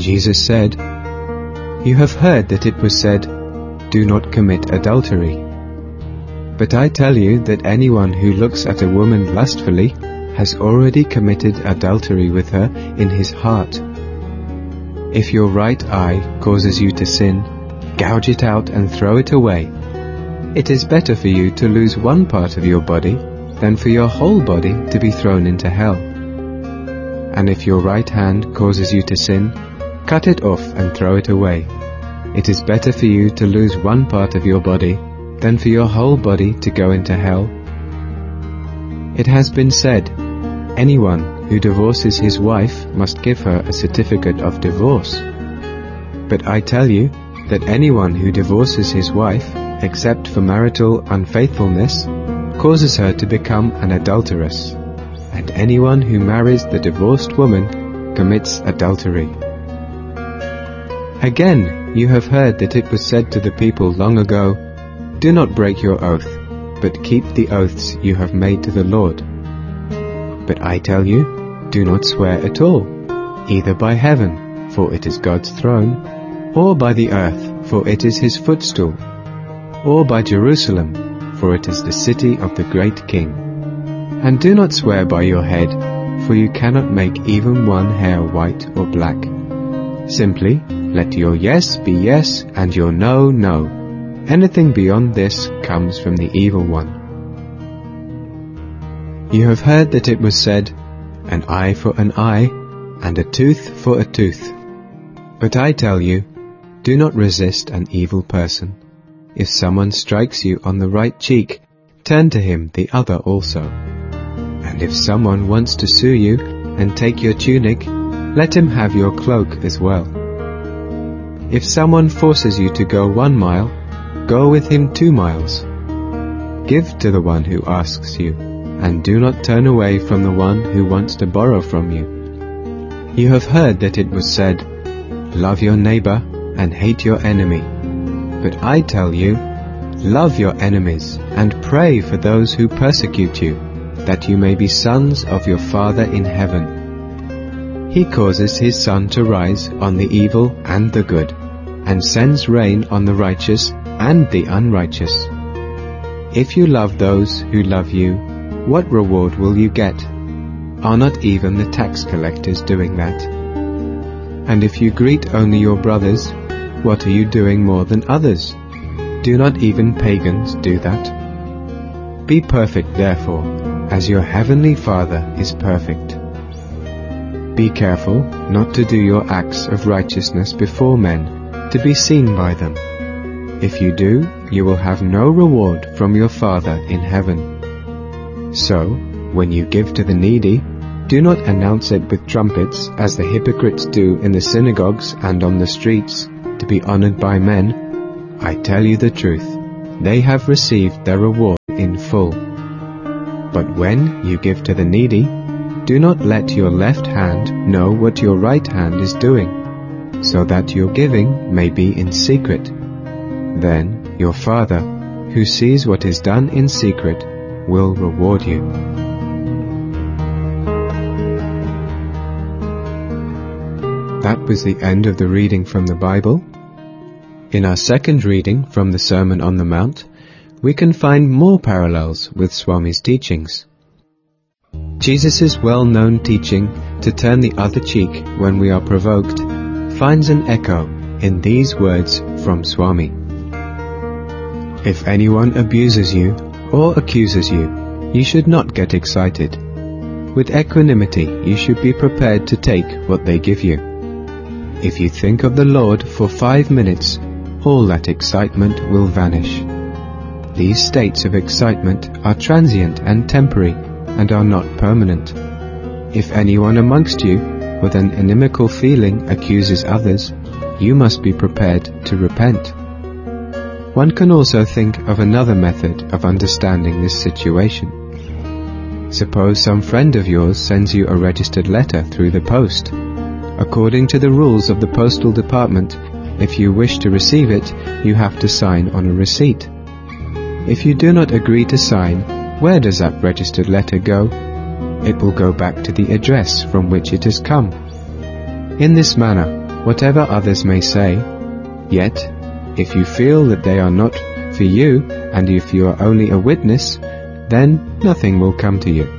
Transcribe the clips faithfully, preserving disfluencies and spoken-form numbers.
Jesus said, "You have heard that it was said, 'Do not commit adultery.' But I tell you that anyone who looks at a woman lustfully has already committed adultery with her in his heart. If your right eye causes you to sin, gouge it out and throw it away. It is better for you to lose one part of your body than for your whole body to be thrown into hell. And if your right hand causes you to sin, cut it off and throw it away. It is better for you to lose one part of your body than for your whole body to go into hell. It has been said, 'Anyone who divorces his wife must give her a certificate of divorce.' But I tell you that anyone who divorces his wife, except for marital unfaithfulness, causes her to become an adulteress, and anyone who marries the divorced woman commits adultery. Again, you have heard that it was said to the people long ago, 'Do not break your oath, but keep the oaths you have made to the Lord.' But I tell you, do not swear at all, either by heaven, for it is God's throne, or by the earth, for it is his footstool, or by Jerusalem, for it is the city of the great King. And do not swear by your head, for you cannot make even one hair white or black. Simply let your yes be yes and your no, no. Anything beyond this comes from the evil one. You have heard that it was said, 'An eye for an eye, and a tooth for a tooth.' But I tell you, do not resist an evil person. If someone strikes you on the right cheek, turn to him the other also. And if someone wants to sue you and take your tunic, let him have your cloak as well. If someone forces you to go one mile, go with him two miles. Give to the one who asks you, and do not turn away from the one who wants to borrow from you. You have heard that it was said, 'Love your neighbor and hate your enemy.' But I tell you, love your enemies and pray for those who persecute you, that you may be sons of your Father in heaven. He causes his sun to rise on the evil and the good, and sends rain on the righteous and the unrighteous. If you love those who love you, what reward will you get? Are not even the tax collectors doing that? And if you greet only your brothers, what are you doing more than others? Do not even pagans do that? Be perfect, therefore, as your heavenly Father is perfect. Be careful not to do your acts of righteousness before men, to be seen by them. If you do, you will have no reward from your Father in heaven. So, when you give to the needy, do not announce it with trumpets, as the hypocrites do in the synagogues and on the streets, to be honored by men. I tell you the truth, they have received their reward in full. But when you give to the needy, do not let your left hand know what your right hand is doing, so that your giving may be in secret. Then your Father, who sees what is done in secret, will reward you. That was the end of the reading from the Bible. In our second reading from the Sermon on the Mount, we can find more parallels with Swami's teachings. Jesus' well-known teaching to turn the other cheek when we are provoked finds an echo in these words from Swami. If anyone abuses you or accuses you, you should not get excited. With equanimity you should be prepared to take what they give you. If you think of the Lord for five minutes, all that excitement will vanish. These states of excitement are transient and temporary, and are not permanent. If anyone amongst you, with an inimical feeling, accuses others, you must be prepared to repent. One can also think of another method of understanding this situation. Suppose some friend of yours sends you a registered letter through the post. According to the rules of the postal department, if you wish to receive it, you have to sign on a receipt. If you do not agree to sign, where does that registered letter go? It will go back to the address from which it has come. In this manner, whatever others may say. Yet, if you feel that they are not for you, and if you are only a witness, then nothing will come to you.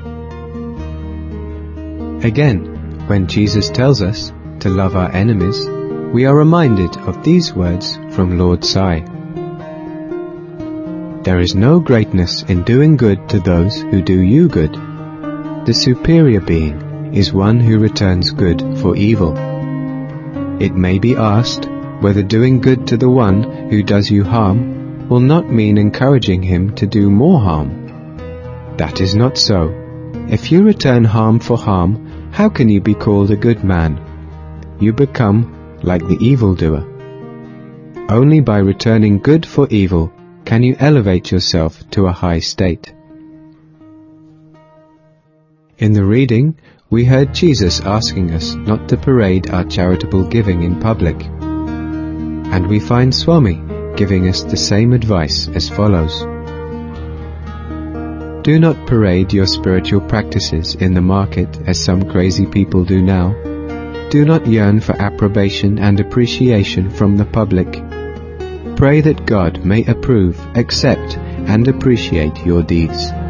Again, when Jesus tells us to love our enemies, we are reminded of these words from Lord Sai. There is no greatness in doing good to those who do you good. The superior being is one who returns good for evil. It may be asked whether doing good to the one who does you harm will not mean encouraging him to do more harm. That is not so. If you return harm for harm, how can you be called a good man? You become like the evildoer. Only by returning good for evil can you elevate yourself to a high state. In the reading, we heard Jesus asking us not to parade our charitable giving in public. And we find Swami giving us the same advice as follows. Do not parade your spiritual practices in the market as some crazy people do now. Do not yearn for approbation and appreciation from the public. Pray that God may approve, accept, and appreciate your deeds.